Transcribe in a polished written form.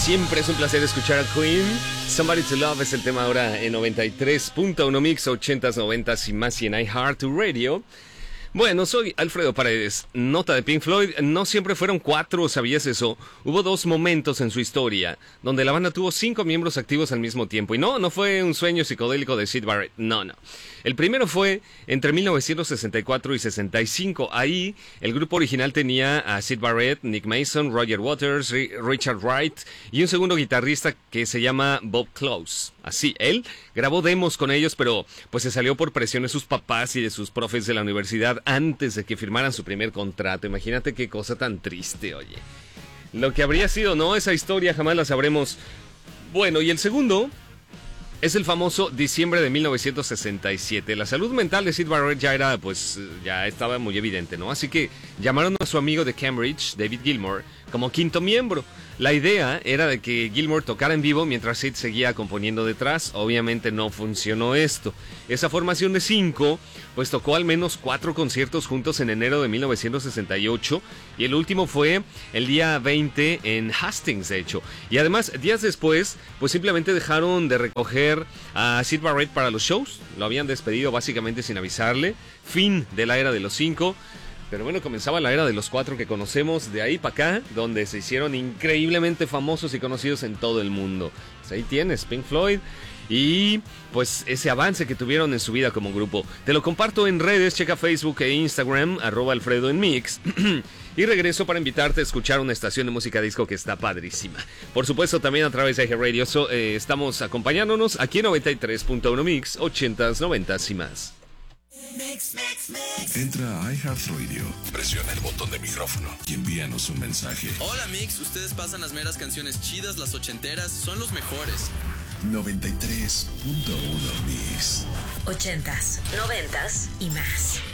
Siempre es un placer escuchar a Queen. Somebody to Love es el tema ahora en 93.1 Mix, 80s, 90s y más y en iHeartRadio. Bueno, soy Alfredo Paredes. Nota de Pink Floyd, no siempre fueron 4, ¿sabías eso? Hubo 2 momentos en su historia donde la banda tuvo 5 miembros activos al mismo tiempo. Y no fue un sueño psicodélico de Syd Barrett, no. El primero fue entre 1964 y 65. Ahí el grupo original tenía a Syd Barrett, Nick Mason, Roger Waters, Richard Wright y un segundo guitarrista que se llama Bob Close. Así, él grabó demos con ellos, pero pues se salió por presión de sus papás y de sus profes de la universidad antes de que firmaran su primer contrato. Imagínate qué cosa tan triste, oye. Lo que habría sido, ¿no? Esa historia jamás la sabremos. Bueno, y el segundo es el famoso diciembre de 1967. La salud mental de Syd Barrett ya estaba muy evidente, ¿no? Así que llamaron a su amigo de Cambridge, David Gilmour, como quinto miembro. La idea era de que Gilmour tocara en vivo mientras Syd seguía componiendo detrás. Obviamente no funcionó esto. Esa formación de 5 pues tocó al menos 4 conciertos juntos en enero de 1968 y el último fue el día 20 en Hastings, de hecho. Y además, días después, pues simplemente dejaron de recoger a Syd Barrett para los shows. Lo habían despedido básicamente sin avisarle. Fin de la era de los 5. Pero bueno, comenzaba la era de los 4 que conocemos de ahí para acá, donde se hicieron increíblemente famosos y conocidos en todo el mundo. Pues ahí tienes, Pink Floyd, y pues ese avance que tuvieron en su vida como grupo. Te lo comparto en redes, checa Facebook e Instagram, @Alfredo en Mix. Y regreso para invitarte a escuchar una estación de música disco que está padrísima. Por supuesto, también a través de iHeartRadio. Estamos acompañándonos aquí en 93.1 Mix, 80s, 90s y más. Mix. Entra a iHeartRadio, presiona el botón de micrófono y envíanos un mensaje. Hola Mix, ustedes pasan las meras canciones chidas, las ochenteras, son los mejores. 93.1 Mix. 80s, 90s y más.